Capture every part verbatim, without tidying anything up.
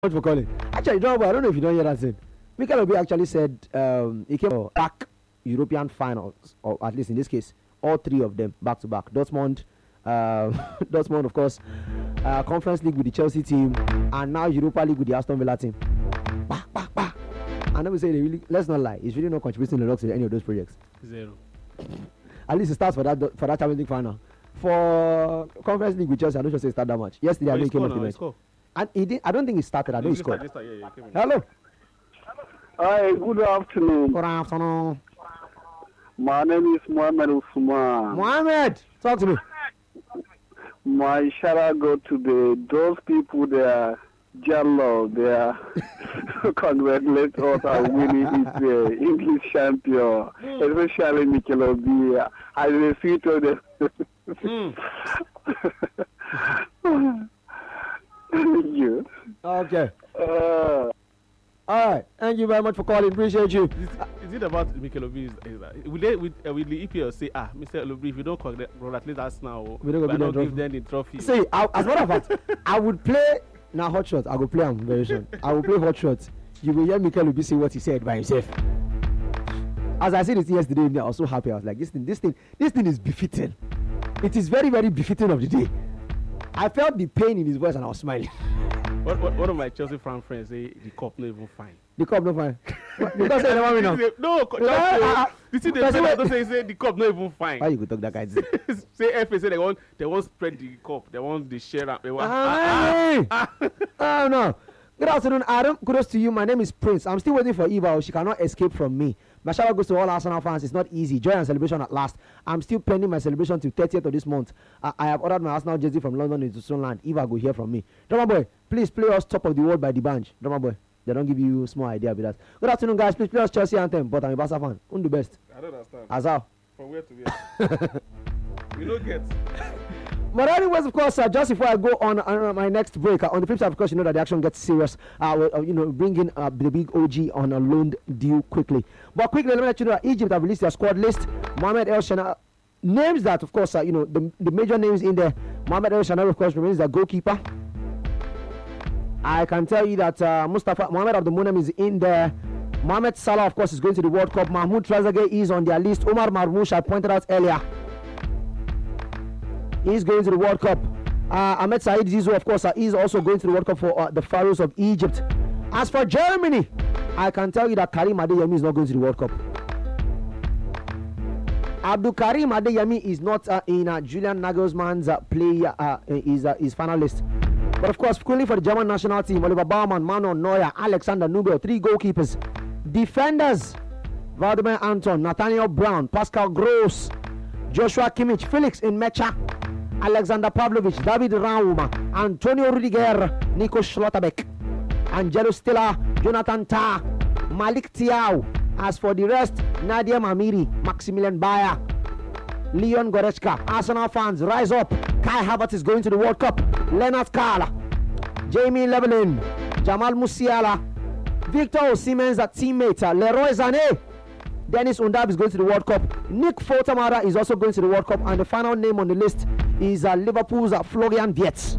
much for calling. Actually, John Boy, I don't know if you don't hear that thing. Mikel Obi actually said um, he came back European finals, or at least in this case, all three of them back to back. Dortmund, uh, Dortmund, of course, uh, Conference League with the Chelsea team, and now Europa League with the Aston Villa team. Bah, bah, bah. And then we say, they really, let's not lie, he's really not contributing a lot to any of those projects. Zero. At least it starts for that for that Champions League final. For Conference League with Chelsea, I don't just say start that much. Yesterday, Oh, I know he he came scored up the now, he match. scored. And he did, I don't think he started. I know he He started, scored. he started, yeah, yeah, he came in. Hello. Hi, good afternoon. Good afternoon. My name is Mohamed Usman. Mohammed, talk to me. My shout out go to the those people there, Jello. They are congratulate us on winning the English champion, especially Mikel Obi. I will see to the. Thank you. Okay. Uh, All right. Thank you very much for calling. Appreciate you. Is, is it about Mikel Obi? Is, is that, will they, will, uh, will the E P L say, ah, Mister Obi, if you don't congratulate us now, We don't go why give them not give trophy. them the trophy? See, I, as a matter of fact, I would play now hot shots. I will play him very soon. I will play hot shots. You will hear Mikel Obi say what he said by himself. As I said it yesterday, I was so happy. I was like, this thing, this thing, this thing is befitting. It is very, very befitting of the day. I felt the pain in his voice and I was smiling. One, one, one of my Chelsea fan friends say the cup not even fine. The cup no fine. Because they never win now. No, Ah, ah, Chelsea. You see, they Chelsea say, wait. don't say, say the cup not even fine. Why you go talk that guy? Say F A say they want they want spread the cup. They want the share up. They want. Hey! Oh no. Good afternoon, Adam. Kudos to you. My name is Prince. I'm still waiting for Eva. She cannot escape from me. My shout out goes to all Arsenal fans. It's not easy. Joy and celebration at last. I'm still pending my celebration till thirtieth of this month. I, I have ordered my Arsenal jersey from London into Sunderland. Eva go hear from me. Drama boy, please play us Top of the World by the Bunch. Drama boy, they don't give you small idea about that. Good afternoon, guys. Please play us Chelsea anthem. But I'm a Barca fan. Who do best? I don't understand. Azal. From where to where? We don't get. But anyways, of course, uh, just before I go on uh, my next break, uh, on the flip side, of course, you know that the action gets serious. Uh, we'll, uh, you know, bring in uh, the big O G on a loan deal quickly. But quickly, let me let you know that Egypt have released their squad list. Mohamed El Shana, names that, of course, uh, you know, the, the major names in there. Mohamed El Shana, of course, remains the goalkeeper. I can tell you that uh, Mustafa Mohamed Abdelmunem is in there. Mohamed Salah, of course, is going to the World Cup. Mahmoud Trezeguet is on their list. Omar Marmoush, I pointed out earlier, he's going to the World Cup. Uh, Ahmed Said Zizou, of course, uh, is also going to the World Cup for uh, the Pharaohs of Egypt. As for Germany, I can tell you that Karim Adeyemi is not going to the World Cup. Abdul Karim Adeyemi is not uh, in uh, Julian Nagelsmann's uh, play, uh, is uh, his finalist. But of course, quickly for the German national team, Oliver Baumann, Manuel Neuer, Alexander Nubel, three goalkeepers. Defenders, Vladimir Anton, Nathaniel Brown, Pascal Gross, Joshua Kimmich, Felix Nmecha, Alexander Pavlovich, David Rauma, Antonio Rudiger, Nico Schlotterbeck, Angelo Stella, Jonathan Tah, Malik Thiaw. As for the rest, Nadia Mamiri, Maximilian Bayer, Leon Goretzka. Arsenal fans, rise up. Kai Havertz is going to the World Cup. Leonard Kala, Jamie Levelin, Jamal Musiala, Victor Osimhen's teammate, uh, Leroy Sané. Dennis Undab is going to the World Cup. Nick Fotamara is also going to the World Cup. And the final name on the list is uh, Liverpool's uh, Florian Wirtz.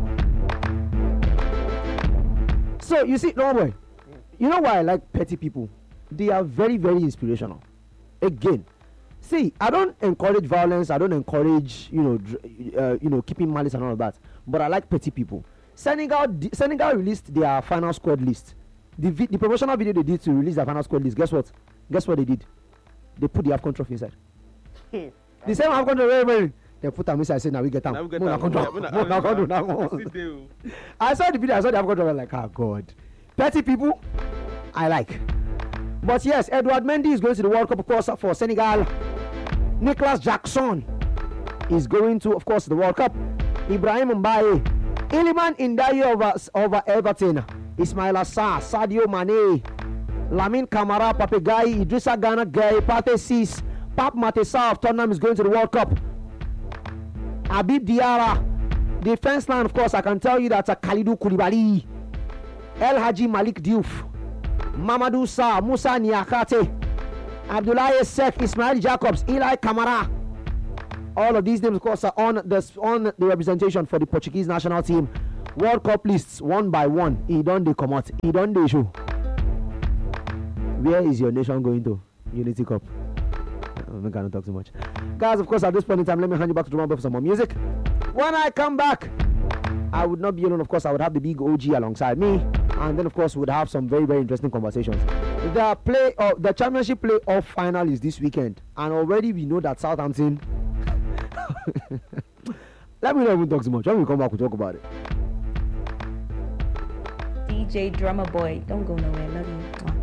So, you see, no boy, you know why I like petty people? They are very, very inspirational. Again, see, I don't encourage violence. I don't encourage, you know, dr- uh, you know, keeping malice and all of that. But I like petty people. Senegal, Senegal released their final squad list. The, vi- the promotional video they did to release their final squad list. Guess what? Guess what they did? They put the AFCON trophy inside. The same AFCON trophy. They put them inside. Say now we get them. Now we get Mo na am. control. Yeah, mo na- Mo na control now. I see they o. I saw the video. I saw the AFCON trophy. Like, oh God, petty people. I like. But yes, Edouard Mendy is going to the World Cup, of course, for Senegal. Nicolas Jackson is going to, of course, the World Cup. Ibrahim Mbaye, Iliman Ndiaye over, over Everton. Ismail Assar, Sadio Mane, Lamine Camara, Papegayi, Idrissa Gana Gueye, Pate Sis, Pap Matessa of Tottenham is going to the World Cup. Habib Diarra, defense line, of course, I can tell you that uh, Kalidou Koulibaly, El Hadji Malik Diouf, Mamadou Sarr, Moussa Niakate, Abdoulaye Seck, Ismail Jacobs, Eli Kamara. All of these names, of course, are on the on the representation for the Portuguese national team World Cup lists one by one. He done they come out. He done they show. Where is your nation going to? Unity Cup. I'm not gonna talk too much. Guys, of course, at this point in time, let me hand you back to Roman for some more music. When I come back, I would not be alone. Of course, I would have the big O G alongside me. And then, of course, we'd have some very, very interesting conversations. The play uh, the championship playoff final is this weekend. And already we know that Southampton... Let me not even talk too much. When we come back, we'll talk about it. D J Drummer Boy. Don't go nowhere. Love you.